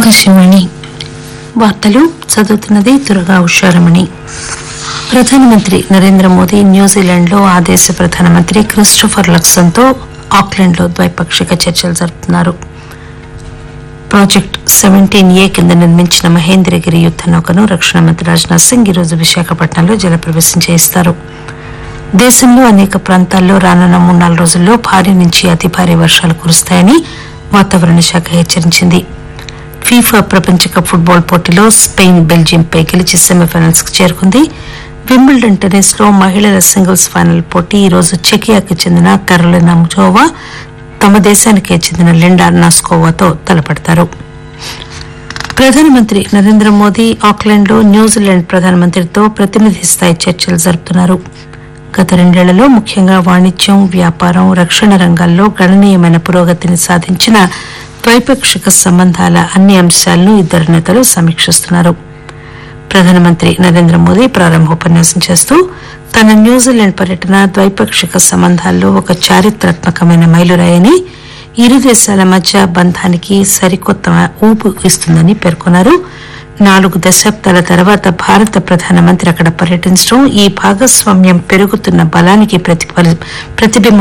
ఆకాశవాణి వార్తలు చదువుతున్నది దుర్గా ఉషారమణి. ప్రధానమంత్రి నరేంద్ర మోదీ న్యూజిలాండ్లో ఆ దేశ ప్రధానమంత్రి క్రిస్టోఫర్ లక్సన్తో ఆక్లాండ్లో ద్వైపాక్షిక చర్చలు జరుపుతున్నారు. ప్రాజెక్ట్ 17A కింద నిర్మించిన మహేంద్రగిరి యుద్ద నౌకను రక్షణ మంత్రి రాజ్నాథ్ సింగ్ ఈరోజు విశాఖపట్నంలో జలప్రవేశం చేయిస్తారు. దేశంలో అనేక ప్రాంతాల్లో రానున్న 3-4 రోజుల్లో భారీ నుంచి అతి భారీ వర్షాలు కురుస్తాయని వాతావరణ శాఖ హెచ్చరించింది. ఫీఫా ప్రపంచ కప్ ఫుట్బాల్ పోటీలో స్పెయిన్ బెల్జియంపై గెలిచి సెమీఫైనల్స్ కు చేరుకుంది. వింబుల్డన్ టెన్నిస్ లో మహిళల సింగిల్స్ ఫైనల్ పోటీ ఈరోజు చెకియాకు చెందిన కరోలినా ముజోవా తమ దేశానికే చెందిన లిండా నాస్కోవాతో తలపడతారు. ప్రధానమంత్రి నరేంద్ర మోదీ ఆక్లాండ్లో న్యూజిలాండ్ ప్రధానమంత్రితో ప్రతినిధి స్థాయి చర్చలు జరుపుతున్నారు. గత 2 ఏళ్లలో ముఖ్యంగా వాణిజ్యం, వ్యాపారం, రక్షణ రంగాల్లో గణనీయమైన పురోగతిని సాధించిన ద్వైపాక్షిక సంబంధాల అన్ని అంశాలను ఇద్దరు నేతలు సమీక్షిస్తున్నారు. ప్రధానమంత్రి నరేంద్ర మోదీ ప్రారంభోపన్యాసం చేస్తూ తన న్యూజిలాండ్ పర్యటన ద్వైపాక్షిక సంబంధాల్లో ఒక చారిత్రాత్మకమైన మైలురాయని, ఇరు దేశాల మధ్య బంధానికి సరికొత్త ఊపు ఇస్తుందని పేర్కొన్నారు. 4 దశాబ్దాల తర్వాత భారత ప్రధానమంత్రి అక్కడ పర్యటించడం ఈ భాగస్వామ్యం పెరుగుతున్న బలానికి ప్రతిబింబం